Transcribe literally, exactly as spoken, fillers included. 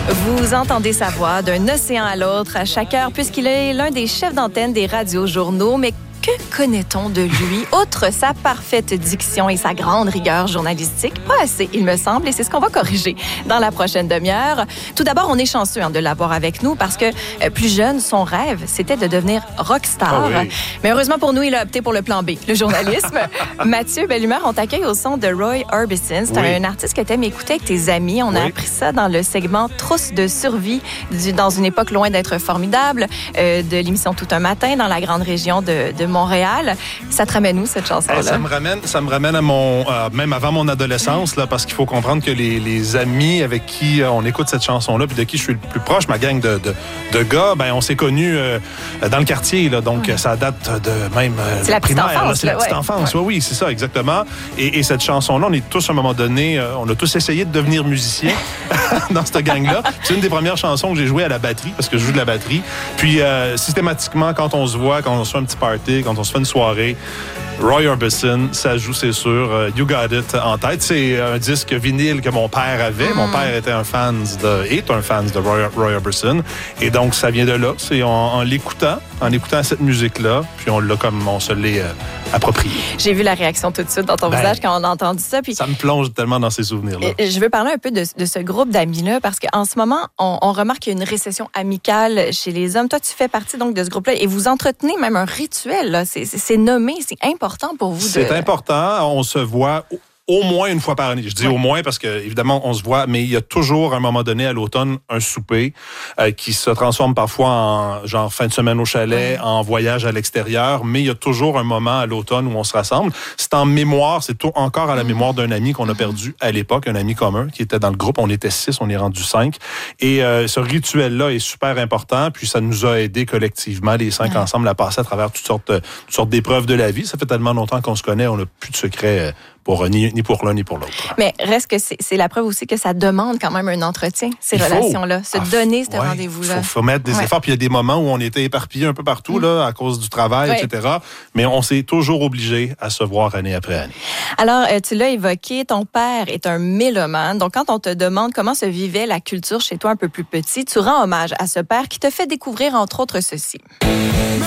Vous entendez sa voix d'un océan à l'autre à chaque heure puisqu'il est l'un des chefs d'antenne des radios-journaux. Mais que connaît-on de lui, outre sa parfaite diction et sa grande rigueur journalistique? Pas assez, il me semble, et c'est ce qu'on va corriger dans la prochaine demi-heure. Tout d'abord, on est chanceux hein, de l'avoir avec nous parce que euh, plus jeune, son rêve, c'était de devenir rockstar. Oh oui. Mais heureusement pour nous, il a opté pour le plan B, le journalisme. Mathieu Bellumeur, on t'accueille au son de Roy Orbison. C'est Oui. un artiste que t'aimes écouter avec tes amis. On a Oui. appris ça dans le segment Trousse de survie du, dans une époque loin d'être formidable euh, de l'émission Tout un matin dans la grande région de, de Montréal. Ça te ramène où, cette chanson-là? Eh, ça me ramène, ça me ramène à mon, euh, même avant mon adolescence, là, parce qu'il faut comprendre que les, les amis avec qui euh, on écoute cette chanson-là, puis de qui je suis le plus proche, ma gang de, de, de gars, ben on s'est connus euh, dans le quartier, là, donc Ouais. ça date de même euh, C'est la petite primaire, là, enfance, c'est la là, petite ouais. enfance, oui, oui, c'est ça, exactement. Et, et cette chanson-là, on est tous à un moment donné, euh, on a tous essayé de devenir musiciens dans cette gang-là. C'est une des premières chansons que j'ai jouées à la batterie, parce que je joue de la batterie. Puis euh, systématiquement, quand on se voit, quand on se fait un petit party, quand on se fait une soirée, Roy Orbison, ça joue, c'est sûr. Uh, You Got It en tête. C'est un disque vinyle que mon père avait. Mm. Mon père était un fan de, est un fan de Roy, Roy Orbison. Et donc, ça vient de là. C'est en, en l'écoutant, en écoutant cette musique-là, puis on l'a comme, on se l'est euh, approprié. J'ai vu la réaction tout de suite dans ton Ben, visage quand on a entendu ça. Puis ça me plonge tellement dans ces souvenirs-là. je veux parler un peu de, de ce groupe d'amis-là parce qu'en ce moment, on, on remarque qu'il y a une récession amicale chez les hommes. Toi, tu fais partie donc de ce groupe-là et vous entretenez même un rituel. Là. C'est, c'est, c'est nommé, c'est important pour vous. C'est de... important. On se voit au moins une fois par année. Je dis ouais. au moins parce que, évidemment, on se voit, mais il y a toujours, à un moment donné, à l'automne, un souper euh, qui se transforme parfois en genre fin de semaine au chalet, ouais. en voyage à l'extérieur, mais il y a toujours un moment à l'automne où on se rassemble. C'est en mémoire, c'est tout, encore à la mémoire d'un ami qu'on a perdu à l'époque, un ami commun qui était dans le groupe. On était six, on est rendu cinq. Et euh, ce rituel-là est super important, puis ça nous a aidés collectivement, les cinq ouais. ensemble, à passer à travers toutes sortes, toutes sortes d'épreuves de la vie. Ça fait tellement longtemps qu'on se connaît, on n'a plus de secrets pour ni, ni pour l'un ni pour l'autre. Mais reste que c'est, c'est la preuve aussi que ça demande quand même un entretien, ces il relations-là. Se faut, donner ce ouais, rendez-vous-là. Il faut, faut mettre des ouais. efforts. Puis il y a des moments où on était éparpillés un peu partout mmh. là, à cause du travail, ouais. et cetera. Mais on s'est toujours obligés à se voir année après année. Alors, tu l'as évoqué, ton père est un mélomane. Donc, quand on te demande comment se vivait la culture chez toi un peu plus petit, tu rends hommage à ce père qui te fait découvrir, entre autres, ceci.